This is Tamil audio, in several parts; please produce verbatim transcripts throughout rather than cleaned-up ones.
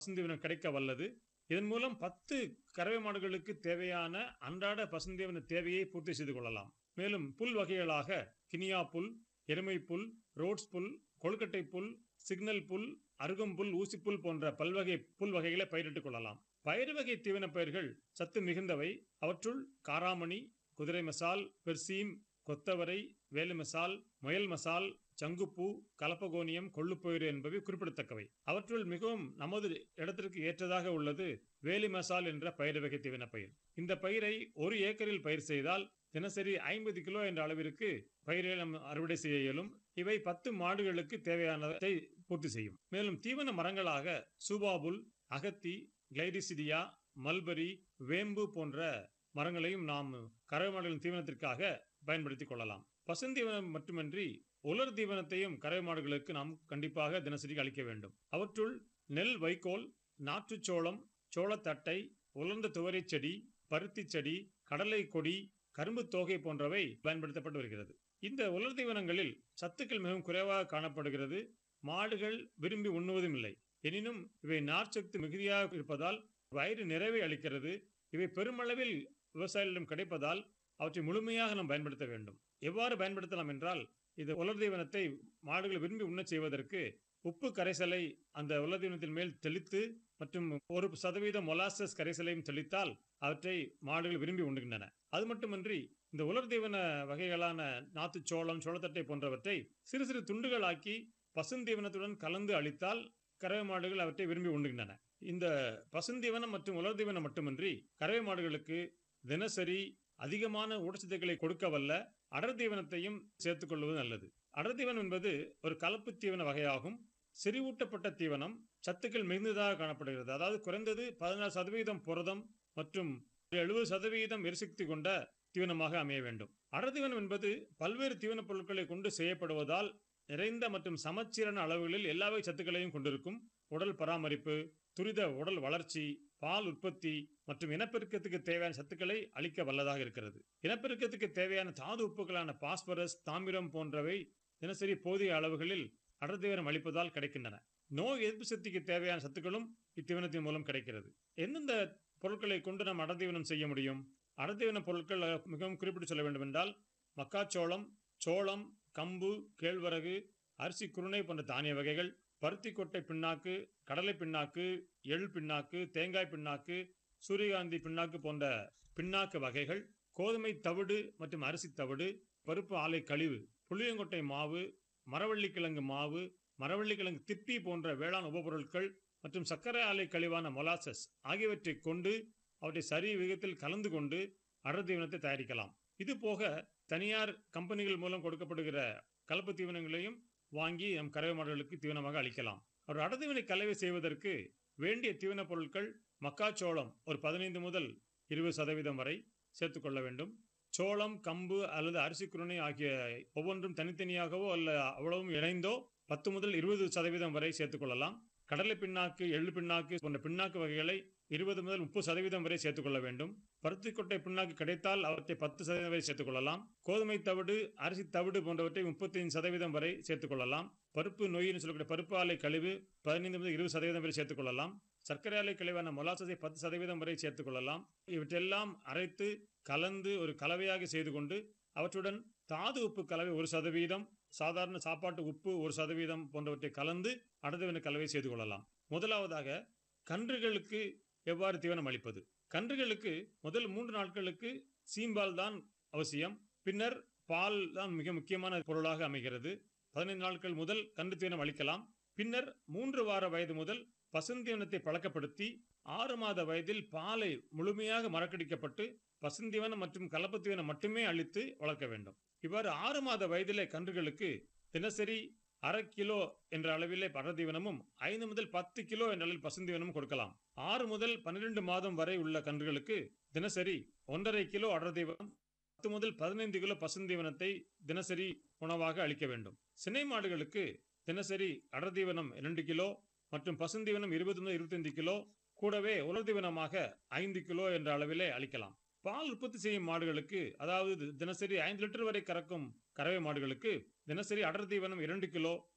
பசுந்தீவனம் கிடைக்க வல்லது. இதன் மூலம் பத்து கறவை மாடுகளுக்கு தேவையான அன்றாட பசுந்தீவன தேவையை பூர்த்தி செய்து கொள்ளலாம். மேலும் புல் வகைகளாக கினியா புல், எருமை புல், ரோட்ஸ் புல், கொழுக்கட்டை புல், சிக்னல் புல், அருகம்புல், ஊசிப்புல் போன்ற பல்வகை புல் வகைகளை பயிரிட்டுக் கொள்ளலாம். பயிர் வகை தீவன பயிர்கள் சத்து மிகுந்தவை. அவற்றுள் காராமணி, குதிரை மசால், பெர்சீம், கொத்தவரை, வேலு மசால், முயல் மசால், சங்குப்பூ, கலப்பகோனியம், கொள்ளுப்பயிறு என்பவை குறிப்பிடத்தக்கவை. அவற்றுள் மிகவும் நமது இடத்திற்கு ஏற்றதாக உள்ளது வேலி மசால் என்ற பயிர் வகை தீவன பயிர். இந்த பயிரை ஒரு ஏக்கரில் பயிர் செய்தால் தினசரி ஐம்பது கிலோ என்ற அளவிற்கு பயிரை நாம் அறுவடை செய்ய இயலும். இவை பத்து மாடுகளுக்கு தேவையானதை பூர்த்தி செய்யும். மேலும் தீவன மரங்களாக சூபாபுல், அகத்தி, கிளைரிசிடியா, மல்பரி, வேம்பு போன்ற மரங்களையும் நாம் கறவை மாடுகளின் தீவனத்திற்காக பயன்படுத்திக் கொள்ளலாம். பசுந்தீவனம் மட்டுமின்றி உலர் தீவனத்தையும் கறவை மாடுகளுக்கு நாம் கண்டிப்பாக தினசரி அளிக்க வேண்டும். அவற்றுள் நெல் வைக்கோல், நாற்றுச்சோளம், சோளத்தட்டை, உலர்ந்த துவரை செடி, பருத்தி செடி, கடலை கொடி, கரும்பு தோகை போன்றவை பயன்படுத்தப்பட்டு வருகிறது. இந்த உலர் தீவனங்களில் சத்துக்கள் மிகவும் குறைவாக காணப்படுகிறது. மாடுகள் விரும்பி உண்ணுவதும் இல்லை. எனினும் இவை நார்ச்சத்து மிகுதியாக இருப்பதால் வயிறு நிறைவை அளிக்கிறது. இவை பெருமளவில் விவசாயிகளிடம் கிடைப்பதால் அவற்றை முழுமையாக நாம் பயன்படுத்த வேண்டும். எவ்வாறு பயன்படுத்தலாம் என்றால், இது உலர் தீவனத்தை மாடுகள் விரும்பி உண்ண செய்வதற்கு உப்பு கரைசலை அந்த உலர் தீவனத்தின் மேல் தெளித்து மற்றும் ஒரு சதவீதம் மொலாசஸ் கரைசலையும் தெளித்தால் அவற்றை மாடுகள் விரும்பி உண்ணுகின்றன. அது மட்டுமின்றி இந்த உலர் தீவன வகைகளான நாத்துச்சோளம், சோளத்தட்டை போன்றவற்றை சிறு சிறு துண்டுகளாக்கி பசுந்தீவனத்துடன் கலந்து அளித்தால் கறவை மாடுகள் அவற்றை விரும்பி உண்ணுகின்றன. இந்த பசுந்தீவனம் மற்றும் உலர் தீவனம் மட்டுமின்றி கறவை மாடுகளுக்கு தினசரி அதிகமான ஊட்டச்சத்துக்களை கொடுக்க வல்ல அடர் தீவனத்தையும் சேர்த்துக் கொள்வது நல்லது. அடர் தீவனம் என்பது ஒரு கலப்பு தீவன வகையாகும். செறிவூட்டப்பட்ட தீவனம் சத்துக்கள் மிகுந்ததாக காணப்படுகிறது. அதாவது குறைந்தது பதினாறு சதவீதம் புரதம் மற்றும் எழுபது சதவீதம் எரிசக்தி கொண்ட தீவனமாக அமைய வேண்டும். அடர் தீவனம் என்பது பல்வேறு தீவன பொருட்களை கொண்டு செய்யப்படுவதால் நிறைந்த மற்றும் சமச்சீரான அளவுகளில் எல்லா வகை சத்துக்களையும் கொண்டிருக்கும். உடல் பராமரிப்பு, துரித உடல் வளர்ச்சி, பால் உற்பத்தி மற்றும் இனப்பெருக்கத்துக்கு தேவையான சத்துக்களை அளிக்க வல்லதாக இருக்கிறது. இனப்பெருக்கத்துக்கு தேவையான தாது உப்புகளான பாஸ்பரஸ், தாமிரம் போன்றவை தினசரி போதிய அளவுகளில் அடர் தீவனம் அளிப்பதால் கிடைக்கின்றன. நோய் எதிர்ப்பு சக்திக்கு தேவையான சத்துக்களும் இத்தீவனத்தின் மூலம் கிடைக்கிறது. எந்தெந்த பொருட்களை கொண்டு நாம் அடர் தீவனம் செய்ய முடியும்? அடர் தீவன பொருட்கள் மிகவும் குறிப்பிட்டு சொல்ல வேண்டும் என்றால் மக்காச்சோளம், சோளம், கம்பு, கேழ்வரகு, அரிசி குருணை போன்ற தானிய வகைகள், பருத்தி கொட்டை பிண்ணாக்கு, கடலை பிண்ணாக்கு, எள் பிண்ணாக்கு, தேங்காய் பிண்ணாக்கு, சூரியகாந்தி பிண்ணாக்கு போன்ற பிண்ணாக்கு வகைகள், கோதுமை தவிடு மற்றும் அரிசி தவிடு, பருப்பு ஆலை கழிவு, புளியங்கொட்டை மாவு, மரவள்ளிக்கிழங்கு மாவு, மரவள்ளிக்கிழங்கு திப்பி போன்ற வேளாண் உபபொருட்கள் மற்றும் சர்க்கரை ஆலை கழிவான மொலாசஸ் ஆகியவற்றை கொண்டு அவற்றை சரி விகிதத்தில் கலந்து கொண்டு அடர் தீவனத்தை தயாரிக்கலாம். இது போக தனியார் கம்பெனிகள் மூலம் கொடுக்கப்படுகிற கலப்பு தீவனங்களையும் வாங்கி நம் கறவை மாடுகளுக்கு தீவனமாக அளிக்கலாம். ஒரு அடர் தீவன கலவை செய்வதற்கு வேண்டிய தீவன பொருட்கள் மக்காச்சோளம் ஒரு பதினைந்து முதல் இருபது சதவீதம் வரை சேர்த்துக் கொள்ள வேண்டும். சோளம், கம்பு அல்லது அரிசி குருணை ஆகிய ஒவ்வொன்றும் தனித்தனியாகவோ அல்ல அவ்வளவும் இணைந்தோ பத்து முதல் இருபது சதவீதம் வரை சேர்த்துக் கொள்ளலாம். கடலை பிண்ணாக்கு, எள்ளு பிண்ணாக்கு போன்ற பிண்ணாக்கு வகைகளை இருபது முதல் முப்பது சதவீதம் வரை சேர்த்துக் கொள்ள வேண்டும். பருத்தி கொட்டை பிண்ணாக்கு கிடைத்தால் அவற்றை பத்து சதவீதம் வரை சேர்த்துக் கொள்ளலாம். கோதுமை தவிடு, அரிசி தவிடு போன்றவற்றை முப்பத்தி ஐந்து சதவீதம் வரை சேர்த்துக் கொள்ளலாம். பருப்பு நொய்னு சொல்லக்கூடிய பருப்பு ஆலை கழிவு பதினைந்து முதல் இருபது சதவீதம் வரை சேர்த்துக் கொள்ளலாம். சர்க்கரை ஆலை கழிவான மொலாசஸை பத்து சதவீதம் வரை சேர்த்துக் கொள்ளலாம். இவற்றெல்லாம் அரைத்து கலந்து ஒரு கலவையாக செய்து கொண்டு அவற்றுடன் தாது உப்பு கலவை ஒரு சதவீதம், சாதாரண சாப்பாட்டு உப்பு ஒரு சதவீதம் போன்றவற்றை கலந்து அடர் தீவன கலவை செய்து கொள்ளலாம். முதலாவதாக கன்றுகளுக்கு எவ்வாறு தீவனம் அளிப்பது? கன்றுகளுக்கு முதல் மூன்று நாட்களுக்கு சீம்பால் தான் அவசியம். பின்னர் பால் தான் மிக முக்கியமான பொருளாக அமைகிறது. பதினைந்து நாட்கள் முதல் கன்று தீவனம் அளிக்கலாம். பின்னர் மூன்று வார வயது முதல் பசுந்தீவனத்தை பழக்கப்படுத்தி ஆறு மாத வயதில் பாலை முழுமையாக மறக்கடிக்கப்பட்டு பசுந்தீவனம் மற்றும் கலப்பு தீவனம் மட்டுமே அளித்து வளர்க்க வேண்டும். இவ்வாறு ஆறு மாத வயதிலே கன்றுகளுக்கு தினசரி அரை கிலோ என்ற அளவிலே அடர் தீவனமும் ஐந்து முதல் பத்து கிலோ என்ற அளவில் பசுந்தீவனமும் கொடுக்கலாம். ஆறு முதல் பன்னிரண்டு மாதம் வரை உள்ள கன்றுகளுக்கு தினசரி ஒன்றரை கிலோ அடர் தீவனம், பத்து முதல் பதினைந்து கிலோ பசுந்தீவனத்தை தினசரி உணவாக அளிக்க வேண்டும். சினை மாடுகளுக்கு தினசரி அடர் தீவனம் இரண்டு கிலோ மற்றும் பசுந்தீவனம் இருபது முதல் இருபத்தி ஐந்து கிலோ, கூடவே உலர் தீவனமாக ஐந்து கிலோ என்ற அளவிலே அளிக்கலாம். பால் உற்பத்தி செய்யும் மாடுகளுக்கு, அதாவது தினசரி ஐந்து லிட்டர் வரை கறக்கும் கறவை மாடுகளுக்கு தினசரி அடர் தீவனம் இரண்டு கிலோ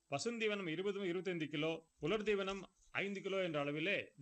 பசுந்தீவனம் இருபது இருபத்தைந்து கிலோ, உலர் தீவனம் ஐந்து கிலோ என்ற அளவிலே